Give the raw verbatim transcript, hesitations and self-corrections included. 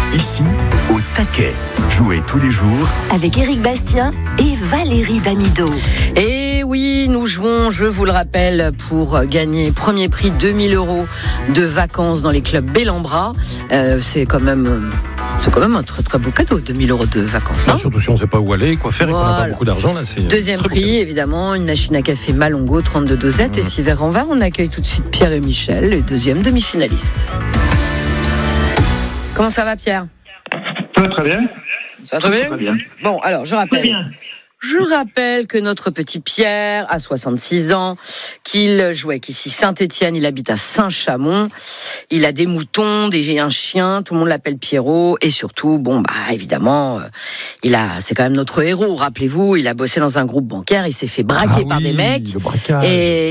Ici, au taquet. Jouez tous les jours avec Éric Bastien et Valérie Damido. Et oui, nous jouons, je vous le rappelle, pour gagner premier prix deux mille euros de vacances dans les clubs Bellambra. Euh, c'est quand même... C'est quand même un très très beau cadeau, deux mille euros de vacances. Hein. Non, surtout si on ne sait pas où aller, quoi faire voilà. Et qu'on n'a pas beaucoup d'argent. Là, c'est Deuxième prix, évidemment, une machine à café Malongo, trente-deux dosettes. Mmh. Et si verre en vin, on accueille tout de suite Pierre et Michel, les deuxièmes demi-finalistes. Comment ça va, Pierre ? Ça va très bien. Ça va très bien ? Très bien. Bon, alors, je rappelle... Je rappelle que notre petit Pierre a soixante-six ans, qu'il jouait qu'ici Saint-Étienne, il habite à Saint-Chamond, il a des moutons, des un chien, tout le monde l'appelle Pierrot, et surtout, bon, bah évidemment, il a, c'est quand même notre héros. Rappelez-vous, il a bossé dans un groupe bancaire, il s'est fait braquer ah par oui, des mecs, le braquage. et